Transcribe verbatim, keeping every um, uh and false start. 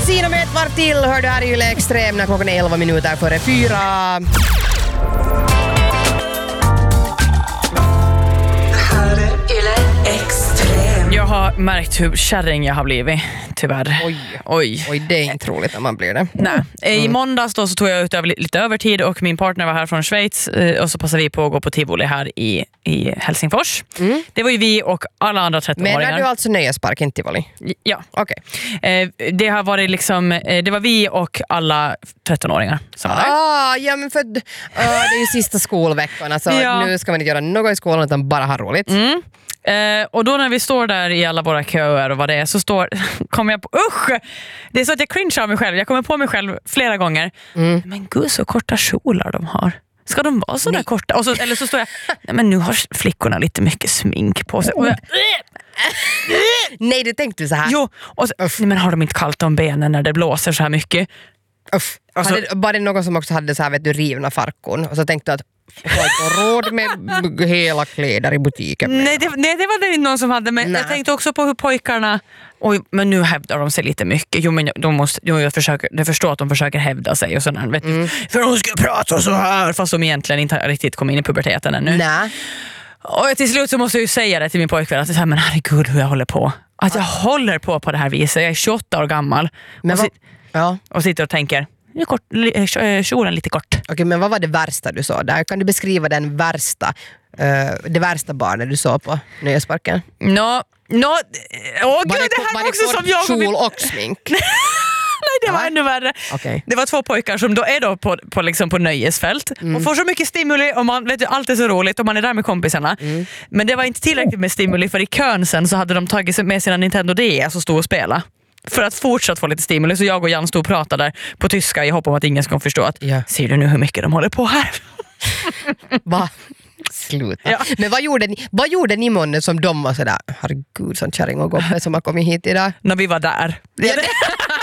Casino med ett var till. Hör du här i Yle Extrem när klockan är elva minuter före fyra. Jag har märkt hur kärring jag har blivit, tyvärr. Oj, Oj. Oj det är inte roligt när man blir det. Nej. I måndags då så tog jag ut över, lite övertid och min partner var här från Schweiz och så passade vi på att gå på Tivoli här i, i Helsingfors. Mm. Det var ju vi och alla andra tretton-åringar. Menar du alltså nöjespark, inte Tivoli? Ja. Okej. Okay. Eh, det har varit liksom, eh, det var vi och alla tretton-åringar som var där. Ah, ja men för uh, det är ju sista skolveckan. Alltså, ja. Nu ska man inte göra något i skolan utan bara ha roligt. Mm. Eh, och då när vi står där i alla våra köer och vad det är så står, kommer jag på, usch! Det är så att jag cringe av mig själv. Jag kommer på mig själv flera gånger. Mm. Men gud så korta kjolar de har. Ska de vara så där korta? Och så, eller så står jag, nej men nu har flickorna lite mycket smink på sig. Och jag, nej, du tänkte så här. Jo, och så, nej, men har de inte kallt om benen när det blåser så här mycket? Uff. Alltså, hade, var det någon som också hade så här, vet du, rivna farkon och så tänkte att jag har inte råd med hela kläder i butiken. Nej det, nej, det var det inte någon som hade, men nej. Jag tänkte också på hur pojkarna, oj, men nu hävdar de sig lite mycket. Jo, men de måste, jo, jag, försöker, jag förstår att de försöker hävda sig och sådär, vet mm. för de ska prata så här, fast de egentligen inte riktigt kom in i puberteten ännu. Nej. Och till slut så måste jag ju säga det till min pojkvän att det är så här, men herregud hur jag håller på. Att jag håller på på det här viset. Jag är tjugoåtta år gammal men och, vad, sit, ja. och sitter och tänker kort, kjolen lite kort. Okej, okay, men vad var det värsta du sa där? Kan du beskriva den värsta, uh, det värsta barnet du såg på nöjesparken? Nå, nå, åh gud, det, det här var var också det som jag... kjol och smink? Nej, det var ännu värre. Okay. Det var två pojkar som då är då på, på, liksom på nöjesfält mm. och får så mycket stimuli och man vet ju, allt är så roligt och man är där med kompisarna. Mm. Men det var inte tillräckligt med stimuli för i kön sen så hade de tagit med sina Nintendo D S och stod och spela. För att fortsatt få lite stimuli. Så jag och Jan stod och pratade där på tyska i hopp om att ingen ska förstå att yeah. ser du nu hur mycket de håller på här? Va? Sluta. Ja. Men vad gjorde ni, vad gjorde ni månne som de var sådär, herregud sån kärring och gubbe som har kommit hit idag? När vi var där. Ja, det...